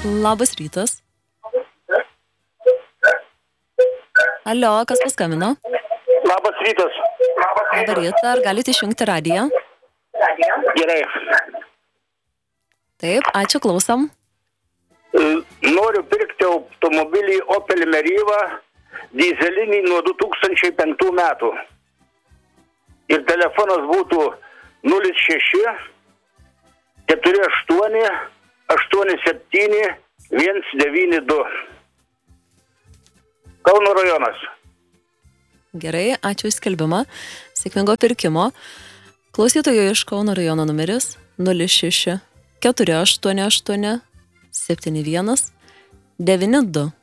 Labas rytas. Alio, kas paskambino? Labas rytas. Labą rytą, ar galite išjungti radiją? Gerai. Taip, ačiū, klausom. Noriu pirkti automobilį Opel Meriva dyzelinį nuo 2005 metų. Ir telefonas būtų 06 48 87 192. Kauno rajonas. Gerai, ačiū už skelbimą. Sėkmingo pirkimo. Klausytojų iš Kauno rajono numeris 06 488 71 92.